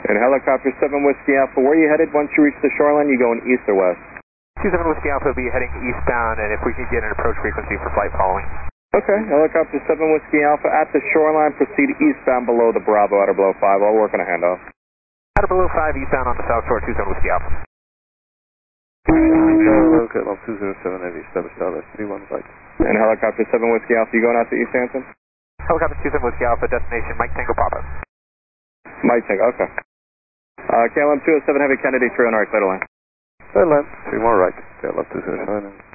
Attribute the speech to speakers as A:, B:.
A: And helicopter 7 Whiskey Alpha, where are you headed once you reach the shoreline? You going east or west?
B: 27 Whiskey Alpha will be heading eastbound, and if we could get an approach frequency for flight following.
A: Okay, helicopter 7 Whiskey Alpha at the shoreline, proceed eastbound below the Bravo, outer below 5. I'll work on a handoff.
B: Outer below 5, eastbound on the south shore, 27 Whiskey Alpha.
C: Okay, Long 207 Heavy, established LS 31 right.
A: And helicopter 7 Whiskey Alpha, you going out to East Hampton?
B: Helicopter 27 Whiskey Alpha, destination Mike Tango Papa.
A: Mike Tango, okay. KLM 207 Heavy Kennedy, 3 on right, clear to land.
C: Clear to land, 3 more right, KLM 207.